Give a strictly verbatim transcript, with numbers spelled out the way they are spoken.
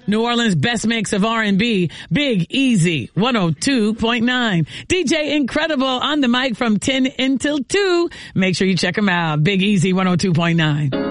New Orleans' best mix of R and B, Big Easy, one oh two point nine. D J Incredible on the mic from ten until two. Make sure you check him out. Big Easy, one oh two point nine.